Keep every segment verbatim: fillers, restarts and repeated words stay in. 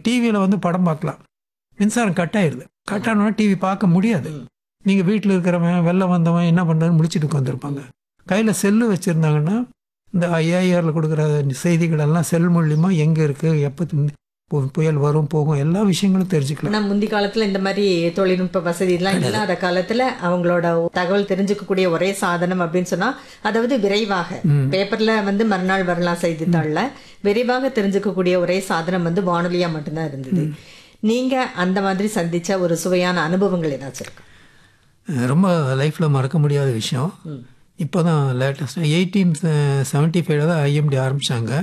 டிவியில் வந்து படம் பார்க்கலாம், மின்சாரம் கட் ஆயிடுது. கட் ஆனோன்னா டிவி பார்க்க முடியாது. நீங்கள் வீட்டில் இருக்கிறவன் வெள்ளம் வந்தவன் என்ன பண்ணுறதுன்னு முடிச்சுட்டு உட்காந்துருப்பாங்க. கையில் செல்லு வச்சுருந்தாங்கன்னா இந்த ஐஏஆரில் கொடுக்குற செய்திகள் எல்லாம் செல் மூலியமா எங்கே இருக்குது, எப்போ புயல் வரும் போகும் எல்லா விஷயங்களும் தெரிஞ்சுக்கலாம். ஆனால் முந்தி காலத்தில் இந்த மாதிரி தொழில்நுட்ப வசதிலாம் இல்லாத காலத்தில் அவங்களோட தகவல் தெரிஞ்சுக்கக்கூடிய ஒரே சாதனம் அப்படின்னு சொன்னால், அதாவது விரைவாக பேப்பரில் வந்து மறுநாள் வரலாம் செய்தித்தாளில், விரைவாக தெரிஞ்சுக்கக்கூடிய ஒரே சாதனம் வந்து வானொலியாக மட்டும்தான் இருந்தது. நீங்கள் அந்த மாதிரி சந்தித்த ஒரு சுவையான அனுபவங்கள் ஏதாச்சும் இருக்கு? ரொம்ப லைஃப்பில் மறக்க முடியாத விஷயம். இப்போ தான் லேட்டஸ்ட்டாக எயிட்டீன் செவன்ட்டி ஃபைவ்ல தான் ஐஎம்டி ஆரம்பித்தாங்க.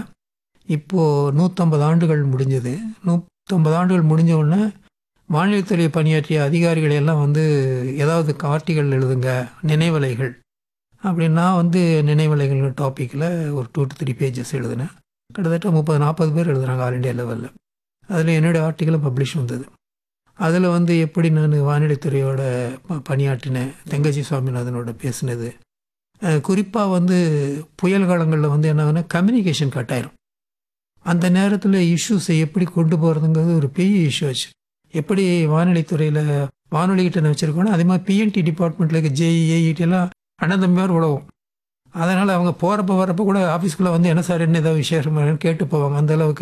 இப்போது நூற்றம்பது ஆண்டுகள் முடிஞ்சது. நூற்றம்பது ஆண்டுகள் முடிஞ்ச உடனே வானிலைத்துறை பணியாற்றிய அதிகாரிகள் எல்லாம் வந்து ஏதாவது கார்ட்டிகள் எழுதுங்க, நினைவலைகள் அப்படின்னா வந்து நினைவலைகள் டாப்பிக்கில் ஒரு டூ டு த்ரீ பேஜஸ் எழுதினேன். கிட்டத்தட்ட முப்பது நாற்பது பேர் எழுதுனாங்க ஆல் இண்டியா லெவலில். அதில் என்னுடைய ஆர்டிக்கலும் பப்ளிஷ் வந்தது. அதில் வந்து எப்படி நான் வானிலைத்துறையோட ப பணியாற்றினேன், தெங்கஜி சுவாமிநாதனோட பேசினது. குறிப்பாக வந்து புயல் காலங்களில் வந்து என்ன கம்யூனிகேஷன் கட் ஆயிரும். அந்த நேரத்தில் இஷ்யூஸை எப்படி கொண்டு போகிறதுங்கிறது ஒரு பெரிய இஷ்யூ ஆச்சு. எப்படி வானிலைத்துறையில் வானொலிகிட்ட வச்சுருக்கோன்னா அதே மாதிரி பிஎன்டி டிபார்ட்மெண்ட்டில் இருக்க ஜேஇ ஏஇடி எல்லாம் அண்ணன் தம்பியார் உழவும். அதனால் அவங்க போகிறப்ப வரப்போ கூட ஆஃபீஸ்க்குள்ளே வந்து என்ன சார் என்ன ஏதாவது விசேஷம் கேட்டு போவாங்க. அந்தளவுக்கு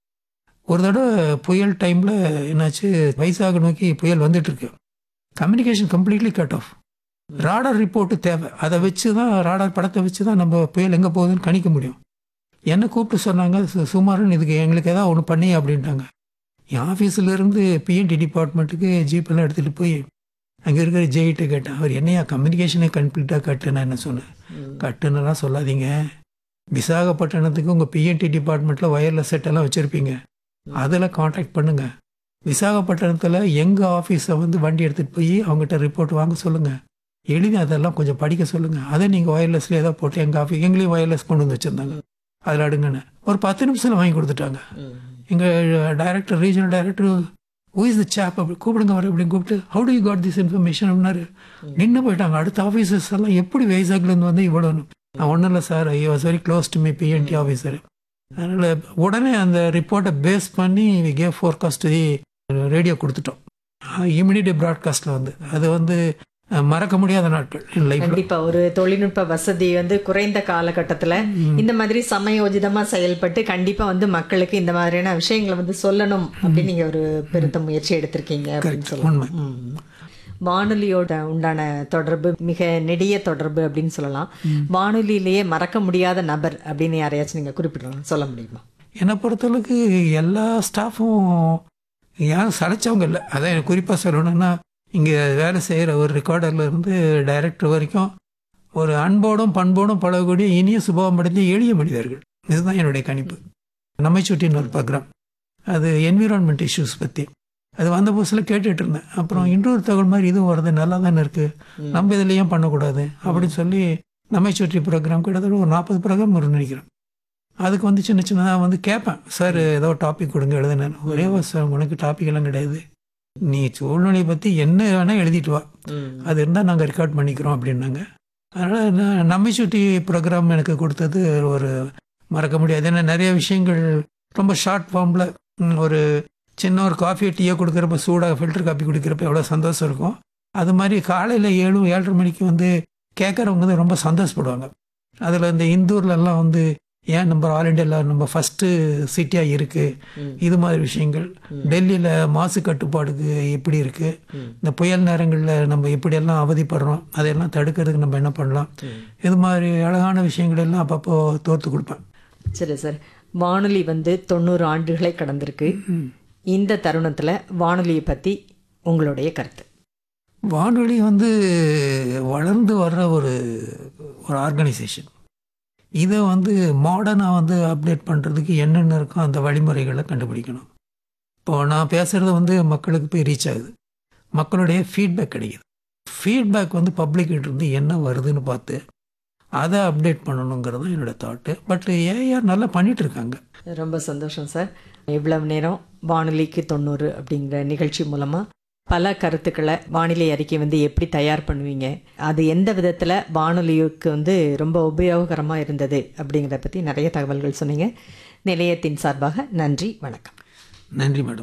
ஒரு தடவை புயல் டைமில் என்னாச்சு, வைசாக நோக்கி புயல் வந்துட்டுருக்கு. Communication completely cut off. Radar report தேவை, அதை வச்சு தான் ராடார் படத்தை வச்சு தான் நம்ம புயல் எங்கே போகுதுன்னு கணிக்க முடியும். என்னை கூப்பிட்டு சொன்னாங்க, சுமாரன் இதுக்கு எங்களுக்கு ஏதாவது ஒன்று பண்ணி அப்படின்ட்டாங்க. என் ஆஃபீஸிலேருந்து பிஎன்டி டிபார்ட்மெண்ட்டுக்கு ஜீப்பெல்லாம் எடுத்துகிட்டு போய் அங்கே இருக்கிற ஜெயிட்டு கேட்டேன். அவர் என்னையா கம்யூனிகேஷனே கம்ப்ளீட்டாக கட்டுன்னு என்ன சொன்னேன். கட்டுன்னெல்லாம் சொல்லாதீங்க, விசாகப்பட்டினத்துக்கு உங்கள் பிஎன்டி டிபார்ட்மெண்ட்டில் ஒயர்லெஸ் செட்டெல்லாம் வச்சுருப்பீங்க, அதில் காண்டாக்ட் பண்ணுங்கள். விசாகப்பட்டினத்தில் எங்கள் ஆஃபீஸை வந்து வண்டி எடுத்துகிட்டு போய் அவங்ககிட்ட ரிப்போர்ட் வாங்க சொல்லுங்கள், எழுதி அதெல்லாம் கொஞ்சம் படிக்க சொல்லுங்கள். அதை நீங்கள் ஒயர்லெஸ்லேயே ஏதாவது போட்டு எங்கள் ஆஃபீஸ் எங்களையும் ஒயர்லெஸ் கொண்டு வந்து வச்சுருந்தாங்க, அதில் அடுங்கன்னு ஒரு பத்து நிமிஷத்தில் வாங்கி கொடுத்துட்டாங்க. எங்கள் director, regional director, who is the சாப் அப்படி கூப்பிடுங்க வர அப்படின்னு கூப்பிட்டு, how to you got this information அப்படின்னாரு. நின்று போயிட்டாங்க. அடுத்த ஆஃபீஸர்ஸ் எல்லாம் எப்படி வைசாக்லேருந்து வந்து இவ்வளோ, நான் ஒன்றும் இல்லை sir, I was very close to my BNT officer. அதனால் உடனே அந்த ரிப்போர்ட்டை பேஸ் பண்ணி we gave forecast the radio கொடுத்துட்டோம். இமிடியேட் ப்ராட்காஸ்ட்டில் வந்து அது வந்து மறக்க முடியாத நாட்கள். கண்டிப்பா ஒரு தொழில்நுட்ப வசதி வந்து குறைந்த காலகட்டத்தில் இந்த மாதிரி சமயோஜிதமா செயல்பட்டு கண்டிப்பா வந்து மக்களுக்கு இந்த மாதிரியான விஷயங்களை வந்து சொல்லணும் அப்படின்னு நீங்க ஒரு பெருத்த முயற்சி எடுத்திருக்கீங்க அப்படின்னு சொல்லலாம். வானொலியோட உண்டான தொடர்பு மிக நெடிய தொடர்பு அப்படின்னு சொல்லலாம். வானொலியிலேயே மறக்க முடியாத நபர் அப்படின்னு யாரையாச்சும் நீங்க குறிப்பிடலாம், சொல்ல முடியுமா? என்னை பொறுத்தளவுக்கு எல்லா ஸ்டாஃபும் யாரும் சளைச்சவங்க இல்லை. அதான் எனக்கு குறிப்பாக சொல்லணும்னா, இங்கே வேலை செய்கிற ஒரு ரெக்கார்டர்லேருந்து டைரக்டர் வரைக்கும் ஒரு அன்போடும் பண்போடும் பழகக்கூடிய இனிய சுபாவம் அடைந்த எளிய மனிதர்கள். இதுதான் என்னுடைய கணிப்பு. நம்மை சுற்றின்னு ஒரு ப்ரோக்ராம், அது என்விரான்மெண்ட் இஷ்யூஸ் பற்றி, அது வந்த புதுசில் கேட்டுட்டு இருந்தேன். அப்புறம் இன்னொரு தகவல் மாதிரி இதுவும் வருது, நல்லா தானே இருக்குது, நம்ம இதில் ஏன் பண்ணக்கூடாது அப்படின்னு சொல்லி நம்மை சுற்றி ப்ரோக்ராம் கிட்டத்தட்ட ஒரு நாற்பது ப்ரோக்ராம் வரும்னு நினைக்கிறேன். அதுக்கு வந்து சின்ன சின்னதாக வந்து கேட்பேன், சார் ஏதோ டாபிக் கொடுங்க எழுதுனேன். ஒரே ஒரு சார் உனக்கு டாபிக் எல்லாம் கிடையாது, நீ சூழ்நிலையை பற்றி என்ன வேணால் எழுதிட்டு வா, அது இருந்தால் நாங்கள் ரெக்கார்ட் பண்ணிக்கிறோம் அப்படின்னாங்க. அதனால் நான் நம்மை சுற்றி ப்ரோக்ராம் எனக்கு கொடுத்தது ஒரு மறக்க முடியாது. ஏன்னா நிறைய விஷயங்கள் ரொம்ப ஷார்ட் ஃபார்மில், ஒரு சின்ன ஒரு காஃபி டீயை கொடுக்குறப்ப சூடாக ஃபில்டர் காஃபி குடிக்கிறப்ப எவ்வளோ சந்தோஷம் இருக்கும். அது மாதிரி காலையில் ஏழு ஏழரை மணிக்கு வந்து கேட்குறவங்க வந்து ரொம்ப சந்தோஷப்படுவாங்க. அதில் இந்த இந்தூர்லலாம் வந்து ஏன் நம்ம ஆல் இண்டியாவில் நம்ம ஃபஸ்ட்டு சிட்டியாக இருக்குது, இது மாதிரி விஷயங்கள். டெல்லியில் மாசு கட்டுப்பாடுக்கு எப்படி இருக்குது, இந்த புயல் நேரங்களில் நம்ம எப்படியெல்லாம் அவதிப்படுறோம், அதையெல்லாம் தடுக்கிறதுக்கு நம்ம என்ன பண்ணலாம், இது மாதிரி அழகான விஷயங்கள் எல்லாம் அப்பப்போ தோர்த்து கொடுப்பேன். சரி சார், வானொலி வந்து தொண்ணூறு ஆண்டுகளை கடந்திருக்கு. இந்த தருணத்தில் வானொலியை பற்றி உங்களுடைய கருத்து? வானொலி வந்து வளர்ந்து வர்ற ஒரு ஒரு ஆர்கனைசேஷன். இதை வந்து மாடர்னாக வந்து அப்டேட் பண்ணுறதுக்கு என்னென்ன இருக்கோ அந்த வழிமுறைகளை கண்டுபிடிக்கணும். இப்போது நான் பேசுகிறது வந்து மக்களுக்கு போய் ரீச் ஆகுது, மக்களுடைய ஃபீட்பேக் கிடைக்குது. ஃபீட்பேக் வந்து பப்ளிக்கிட்ட இருந்து என்ன வருதுன்னு பார்த்து அதை அப்டேட் பண்ணணுங்கிறது தான் என்னோடய தாட்டு. பட் ஏஆர் நல்லா பண்ணிகிட்ருக்காங்க. ரொம்ப சந்தோஷம் சார். இவ்வளவு நேரம் வானொலிக்கு தொண்ணூறு அப்படிங்கிற நிகழ்ச்சி மூலமாக பல கருத்துக்களை, வானிலை அறிக்கை வந்து எப்படி தயார் பண்ணுவீங்க, அது எந்த விதத்தில் வானொலிக்கு வந்து ரொம்ப உபயோகரமாக இருந்தது அப்படிங்கிறத பற்றி நிறைய தகவல்கள் சொன்னீங்க. நிலையத்தின் சார்பாக நன்றி, வணக்கம். நன்றி மேடம்.